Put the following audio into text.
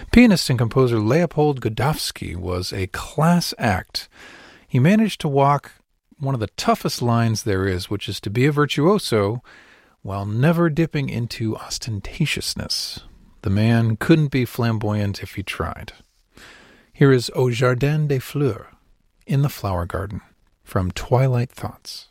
Pianist and composer Leopold Godowsky was a class act. He managed to walk one of the toughest lines there is, which is to be a virtuoso while never dipping into ostentatiousness. The man couldn't be flamboyant if he tried. Here is Au Jardin des Fleurs, In the Flower Garden, from Twilight Thoughts.